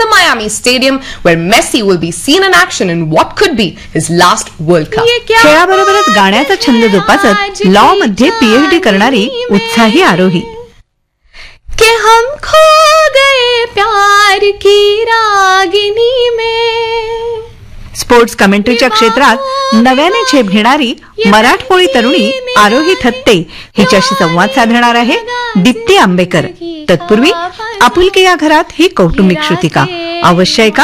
the Miami Stadium, where Messi will be seen in action in what could be his last World Cup. खेळाबरोबरच गाण्याचा छंद जोपासत law मध्ये PhD करणारी उत्साही आरोही. कि हम खो गए प्यार की रागिनी में. स्पोर्ट्स कमेंट्रीच्या क्षेत्रात नव्याने झेप घेणारी मराठमोळी तरुणी आरोही थत्ते हिच्याशी संवाद साधणार आहे दीप्ती आंबेकर. तत्पूर्वी आपुलकी या घरात ही कौटुंबिक श्रुतिका अवश्य ऐका.